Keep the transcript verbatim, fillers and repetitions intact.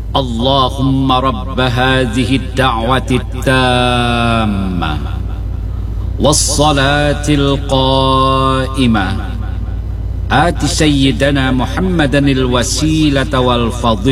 اللهم رب هذه الدعوة التامة والصلاة القائمة آت سيدنا محمدا الوسيلة والفضيلة